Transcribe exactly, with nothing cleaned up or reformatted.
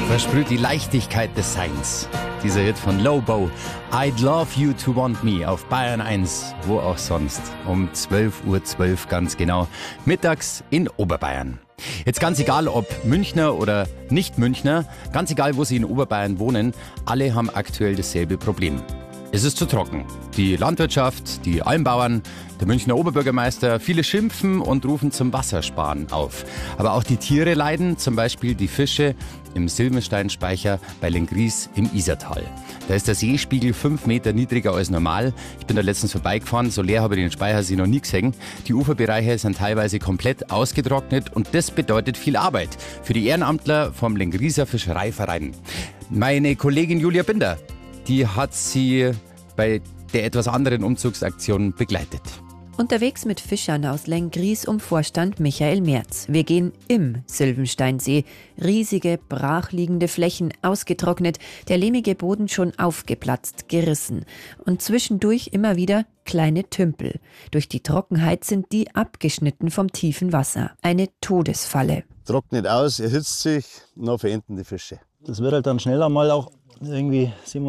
Versprüht die Leichtigkeit des Seins. Dieser Hit von Lobo, I'd Love You to Want Me auf Bayern eins, wo auch sonst, um zwölf Uhr zwölf ganz genau, mittags in Oberbayern. Jetzt ganz egal, ob Münchner oder Nicht-Münchner, ganz egal, wo Sie in Oberbayern wohnen, alle haben aktuell dasselbe Problem. Es ist zu trocken. Die Landwirtschaft, die Almbauern, der Münchner Oberbürgermeister, viele schimpfen und rufen zum Wassersparen auf. Aber auch die Tiere leiden, zum Beispiel die Fische im Silbensteinspeicher bei Lenggries im Isartal. Da ist der Seespiegel fünf Meter niedriger als normal. Ich bin da letztens vorbeigefahren, so leer habe ich den Speichersee noch nie gesehen. Die Uferbereiche sind teilweise komplett ausgetrocknet und das bedeutet viel Arbeit für die Ehrenamtler vom Lengrieser Fischereiverein. Meine Kollegin Julia Binder, die hat sie bei der etwas anderen Umzugsaktion begleitet. Unterwegs mit Fischern aus Lenggries um Vorstand Michael Merz. Wir gehen im Silbensteinsee. Riesige, brachliegende Flächen, ausgetrocknet, der lehmige Boden schon aufgeplatzt, gerissen. Und zwischendurch immer wieder kleine Tümpel. Durch die Trockenheit sind die abgeschnitten vom tiefen Wasser. Eine Todesfalle. Trocknet aus, erhitzt sich, noch verenden die Fische. Das wird halt dann schneller mal auch irgendwie